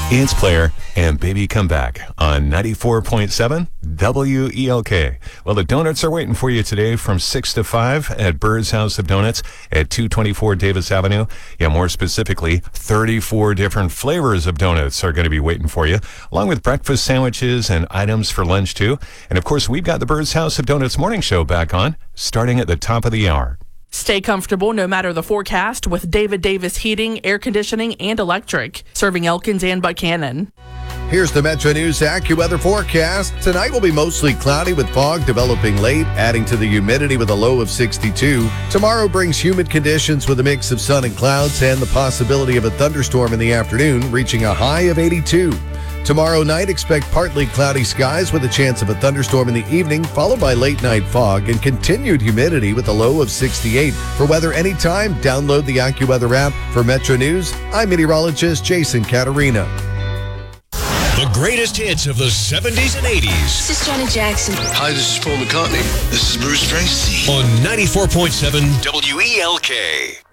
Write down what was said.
It's Player and Baby Come Back on 94.7 WELK. Well, the donuts are waiting for you today from 6 to 5 at Bird's House of Donuts at 224 Davis Avenue. Yeah, more specifically, 34 different flavors of donuts are going to be waiting for you, along with breakfast sandwiches and items for lunch, too. And, of course, we've got the Bird's House of Donuts morning show back on, starting at the top of the hour. Stay comfortable no matter the forecast with David Davis Heating, Air Conditioning, and Electric, serving Elkins and Buchanan. Here's the Metro News AccuWeather forecast. Tonight will be mostly cloudy with fog developing late, adding to the humidity with a low of 62. Tomorrow brings humid conditions with a mix of sun and clouds and the possibility of a thunderstorm in the afternoon, reaching a high of 82. Tomorrow night, expect partly cloudy skies with a chance of a thunderstorm in the evening, followed by late night fog and continued humidity with a low of 68. For weather anytime, download the AccuWeather app. For Metro News, I'm meteorologist Jason Caterina. The greatest hits of the 70s and 80s. This is Janet Jackson. Hi, this is Paul McCartney. This is Bruce Springsteen. On 94.7 WELK.